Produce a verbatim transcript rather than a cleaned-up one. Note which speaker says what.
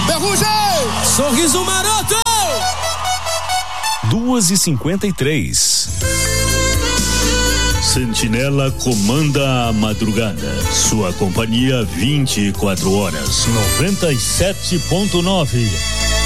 Speaker 1: Ferrugem!
Speaker 2: Sorriso maroto!
Speaker 3: duas e cinquenta e três.
Speaker 4: Sentinela comanda a madrugada. Sua companhia vinte e quatro horas. noventa e sete ponto nove.